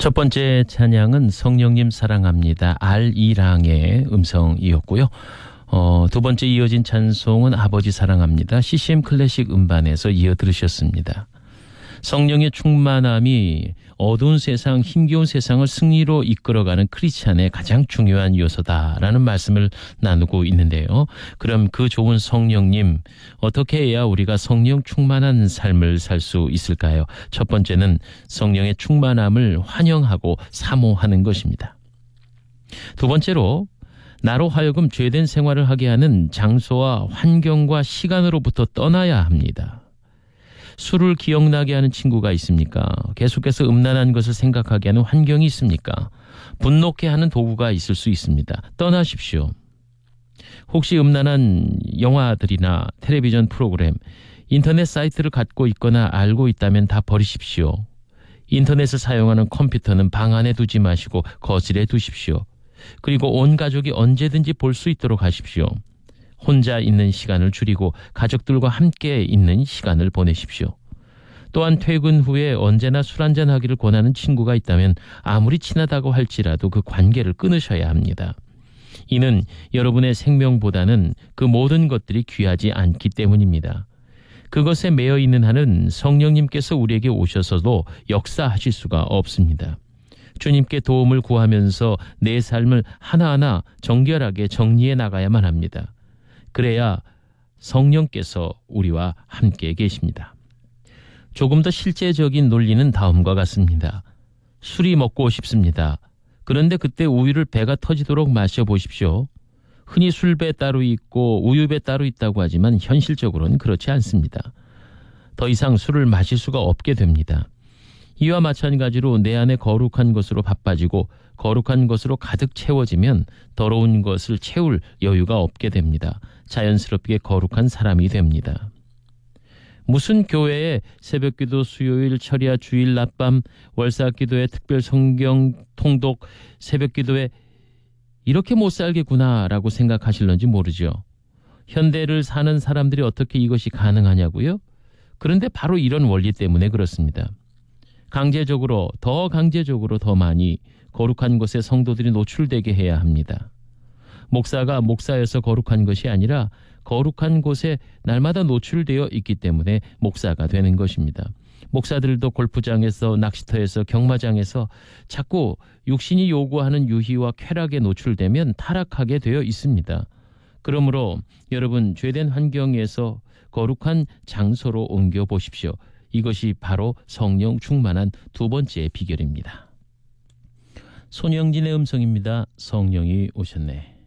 첫 번째 찬양은 성령님 사랑합니다. R2랑의 음성이었고요. 두 번째 이어진 찬송은 아버지 사랑합니다. CCM 클래식 음반에서 이어 들으셨습니다. 성령의 충만함이 어두운 세상, 힘겨운 세상을 승리로 이끌어가는 크리스찬의 가장 중요한 요소다라는 말씀을 나누고 있는데요. 그럼 그 좋은 성령님, 어떻게 해야 우리가 성령 충만한 삶을 살 수 있을까요? 첫 번째는 성령의 충만함을 환영하고 사모하는 것입니다. 두 번째로 나로 하여금 죄된 생활을 하게 하는 장소와 환경과 시간으로부터 떠나야 합니다. 술을 기억나게 하는 친구가 있습니까? 계속해서 음란한 것을 생각하게 하는 환경이 있습니까? 분노케 하는 도구가 있을 수 있습니다. 떠나십시오. 혹시 음란한 영화들이나 텔레비전 프로그램, 인터넷 사이트를 갖고 있거나 알고 있다면 다 버리십시오. 인터넷을 사용하는 컴퓨터는 방 안에 두지 마시고 거실에 두십시오. 그리고 온 가족이 언제든지 볼 수 있도록 하십시오. 혼자 있는 시간을 줄이고 가족들과 함께 있는 시간을 보내십시오. 또한 퇴근 후에 언제나 술 한잔하기를 권하는 친구가 있다면 아무리 친하다고 할지라도 그 관계를 끊으셔야 합니다. 이는 여러분의 생명보다는 그 모든 것들이 귀하지 않기 때문입니다. 그것에 매여 있는 한은 성령님께서 우리에게 오셔서도 역사하실 수가 없습니다. 주님께 도움을 구하면서 내 삶을 하나하나 정결하게 정리해 나가야만 합니다. 그래야 성령께서 우리와 함께 계십니다. 조금 더 실제적인 논리는 다음과 같습니다. 술이 먹고 싶습니다. 그런데 그때 우유를 배가 터지도록 마셔보십시오. 흔히 술배 따로 있고 우유배 따로 있다고 하지만 현실적으로는 그렇지 않습니다. 더 이상 술을 마실 수가 없게 됩니다. 이와 마찬가지로 내 안에 거룩한 것으로 바빠지고 거룩한 것으로 가득 채워지면 더러운 것을 채울 여유가 없게 됩니다. 자연스럽게 거룩한 사람이 됩니다. 무슨 교회에 새벽기도, 수요일, 철야, 주일, 낮밤, 월사기도에 특별 성경 통독, 새벽기도에 이렇게 못 살겠구나라고 생각하실런지 모르죠. 현대를 사는 사람들이 어떻게 이것이 가능하냐고요? 그런데 바로 이런 원리 때문에 그렇습니다. 강제적으로 더 많이 거룩한 곳에 성도들이 노출되게 해야 합니다. 목사가 목사여서 거룩한 것이 아니라 거룩한 곳에 날마다 노출되어 있기 때문에 목사가 되는 것입니다. 목사들도 골프장에서, 낚시터에서, 경마장에서 자꾸 육신이 요구하는 유희와 쾌락에 노출되면 타락하게 되어 있습니다. 그러므로 여러분, 죄된 환경에서 거룩한 장소로 옮겨보십시오. 이것이 바로 성령 충만한 두 번째 비결입니다. 손영진의 음성입니다. 성령이 오셨네.